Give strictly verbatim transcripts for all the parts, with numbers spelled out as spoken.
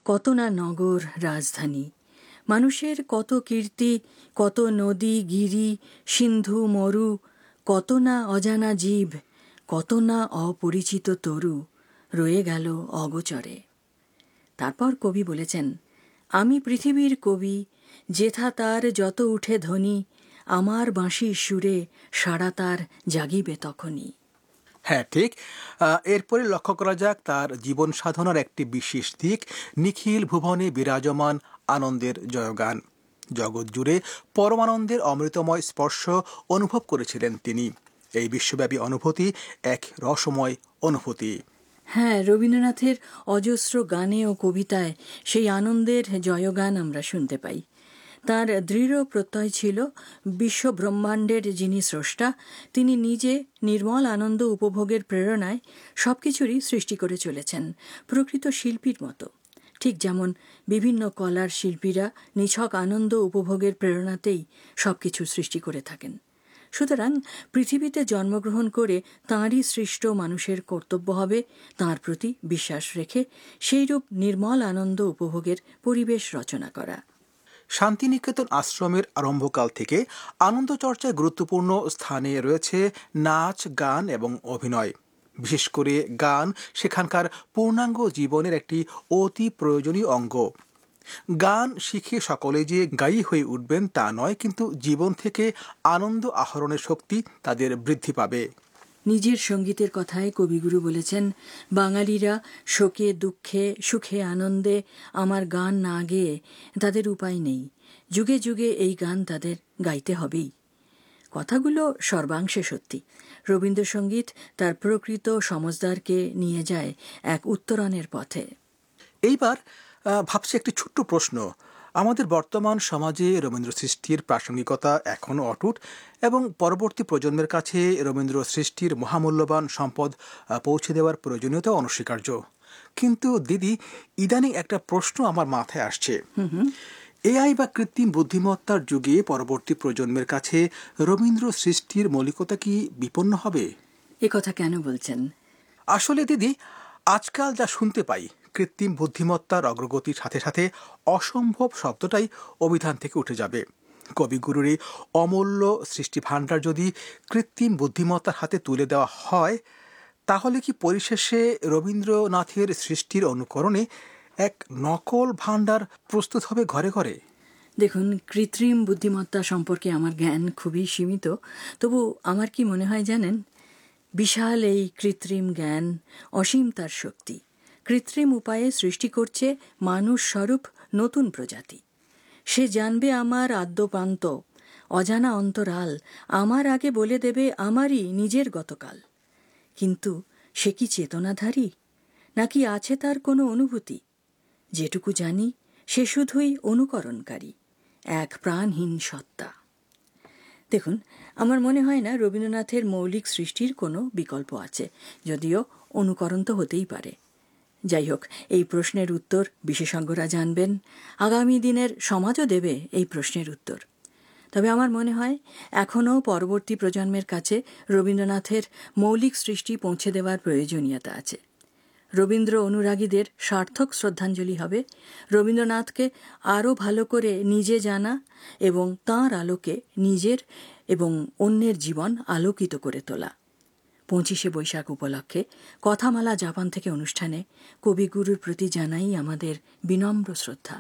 কত না নগর রাজধানী, মানুষের কত কীর্তি, কত নদী গিরি সিন্ধু মরু, কত না অজানা জীব, কত না অপরিচিত তরু রয়ে গেল অগোচরে। তারপর কবি বলেছেন, আমি পৃথিবীর কবি, যেথা তার যত উঠে ধ্বনি, আমার বাঁশির সুরে সাড়া তার জাগিবে তখনই। হ্যাঁ, ঠিক। এরপরে লক্ষ্য করা যাক তার জীবন সাধনার একটি বিশেষ দিক, নিখিল ভুবনে বিরাজমান আনন্দের জয়গান। জগৎ জুড়ে পরমানন্দের অমৃতময় স্পর্শ অনুভব করেছিলেন তিনি। এই বিশ্বব্যাপী অনুভূতি এক রসময় অনুভূতি। হ্যাঁ, রবীন্দ্রনাথের অজস্র গানে ও কবিতায় সেই আনন্দের জয়গান আমরা শুনতে পাই। তার দৃঢ় প্রত্যয় ছিল, বিশ্ব ব্রহ্মাণ্ডের যিনি স্রষ্টা, তিনি নিজে নির্মল আনন্দ উপভোগের প্রেরণায় সবকিছুরই সৃষ্টি করে চলেছেন, প্রকৃত শিল্পীর মতো। ঠিক যেমন বিভিন্ন কলার শিল্পীরা নিছক আনন্দ উপভোগের প্রেরণাতেই সবকিছু সৃষ্টি করে থাকেন। সুতরাং পৃথিবীতে জন্মগ্রহণ করে তাঁরই সৃষ্ট মানুষের কর্তব্য হবে তাঁর প্রতি বিশ্বাস রেখে সেইরূপ নির্মল আনন্দ উপভোগের পরিবেশ রচনা করা। শান্তিনিকেতন আশ্রমের আরম্ভকাল থেকে আনন্দ চর্চায় গুরুত্বপূর্ণ স্থানে রয়েছে নাচ, গান এবং অভিনয়। বিশেষ করে গান সেখানকার পূর্ণাঙ্গ জীবনের একটি অতি প্রয়োজনীয় অঙ্গ। গান শিখে সকলে যে গায়ী হয়ে উঠবেন তা নয়, কিন্তু জীবন থেকে আনন্দ আহরণের শক্তি তাদের বৃদ্ধি পাবে। নিজের সঙ্গীতের কথায় কবিগুরু বলেছেন, বাঙালিরা শোকে দুঃখে সুখে আনন্দে আমার গান না গেয়ে তাদের উপায় নেই, যুগে যুগে এই গান তাদের গাইতে হবেই। কথাগুলো সর্বাংশে সত্যি। রবীন্দ্রসঙ্গীত তার প্রকৃত সমজদারকে নিয়ে যায় এক উত্তরণের পথে। এইবার ভাবছি একটি ছোট্ট প্রশ্ন, আমাদের বর্তমান সমাজে রবীন্দ্র সৃষ্টির প্রাসঙ্গিকতা এখনও অটুট এবং পরবর্তী প্রজন্মের কাছে রবীন্দ্র সৃষ্টির মহামূল্যবান সম্পদ পৌঁছে দেওয়ার প্রয়োজনীয়তা অনস্বীকার্য। কিন্তু দিদি, ইদানিং একটা প্রশ্ন আমার মাথায় আসছে, এআই বা কৃত্রিম বুদ্ধিমত্তার যুগে পরবর্তী প্রজন্মের কাছে রবীন্দ্র সৃষ্টির মৌলিকতা কি বিপন্ন হবে? এ কথা কেন বলছেন? আসলে দিদি, আজকাল যা শুনতে পাই, কৃত্রিম বুদ্ধিমত্তার অগ্রগতির সাথে সাথে অসম্ভব শব্দটাই অভিধান থেকে উঠে যাবে। কবিগুরুর এই অমূল্য সৃষ্টি ভাণ্ডার যদি কৃত্রিম বুদ্ধিমত্তার হাতে তুলে দেওয়া হয়, তাহলে কি পরিশেষে রবীন্দ্রনাথের সৃষ্টির অনুকরণে এক নকল ভাণ্ডার প্রস্তুত হবে ঘরে ঘরে? দেখুন, কৃত্রিম বুদ্ধিমত্তা সম্পর্কে আমার জ্ঞান খুবই সীমিত। তবু আমার কি মনে হয় জানেন, বিশাল এই কৃত্রিম জ্ঞান, অসীম তার শক্তি, কৃত্রিম উপায়ে সৃষ্টি করছে মানুষ স্বরূপ নতুন প্রজাতি। সে জানবে আমার আদ্যপান্ত, অজানা অন্তরাল, আমার আগে বলে দেবে আমারই নিজের গতকাল। কিন্তু সে কি চেতনাধারী, নাকি আছে তার কোনো অনুভূতি? যেটুকু জানি, সে শুধুই অনুকরণকারী, এক প্রাণহীন সত্তা। দেখুন, আমার মনে হয় না রবীন্দ্রনাথের মৌলিক সৃষ্টির কোনো বিকল্প আছে, যদিও অনুকরণ তো হতেই পারে। যাই হোক, এই প্রশ্নের উত্তর বিশেষজ্ঞরা জানবেন, আগামী দিনের সমাজও দেবে এই প্রশ্নের উত্তর। তবে আমার মনে হয় এখনও পরবর্তী প্রজন্মের কাছে রবীন্দ্রনাথের মৌলিক সৃষ্টি পৌঁছে দেওয়ার প্রয়োজনীয়তা আছে। রবীন্দ্র অনুরাগীদের সার্থক শ্রদ্ধাঞ্জলি হবে রবীন্দ্রনাথকে আরও ভালো করে নিজে জানা এবং তাঁর আলোকে নিজের এবং অন্যের জীবন আলোকিত করে তোলা। পঁচিশে বৈশাখ উপলক্ষে কথামালা জাপান থেকে অনুষ্ঠানে কবিগুরুর প্রতি জানাই আমাদের বিনম্র শ্রদ্ধা।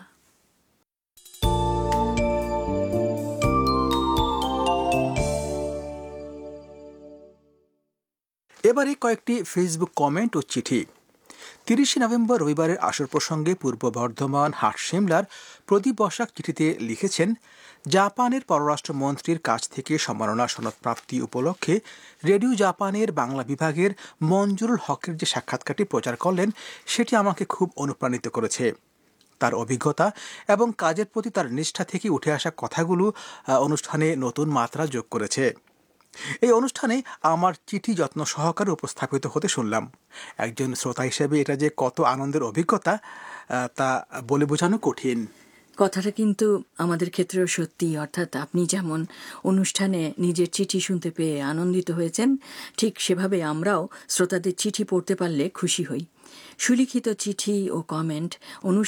এবারে কয়েকটি ফেসবুক কমেন্ট ও চিঠি। তিরিশে নভেম্বর রবিবারের আসর প্রসঙ্গে পূর্ব বর্ধমান হাটশিমলার প্রদীপ বসাক চিঠিতে লিখেছেন, জাপানের পররাষ্ট্রমন্ত্রীর কাছ থেকে সম্মাননা সনদ প্রাপ্তি উপলক্ষে রেডিও জাপানের বাংলা বিভাগের মঞ্জুরুল হকের যে সাক্ষাৎকারটি প্রচার করলেন, সেটি আমাকে খুব অনুপ্রাণিত করেছে। তার অভিজ্ঞতা এবং কাজের প্রতি তার নিষ্ঠা থেকে উঠে আসা কথাগুলো অনুষ্ঠানে নতুন মাত্রা যোগ করেছে। এই অনুষ্ঠানে আমার চিঠি যত্ন সহকারে উপস্থাপিত হতে শুনলাম। একজন শ্রোতা হিসেবে এটা যে কত আনন্দের অভিজ্ঞতা তা বলে বোঝানো কঠিন। কথাটা কিন্তু আমাদের ক্ষেত্রেও সত্যি। অর্থাৎ আপনি যেমন অনুষ্ঠানে নিজের চিঠি শুনতে পেয়ে আনন্দিত হয়েছেন, ঠিক সেভাবে আমরাও শ্রোতাদের চিঠি পড়তে পারলে খুশি হই। সুলিখিত চিঠি ও কমেন্ট অনুষ্ঠান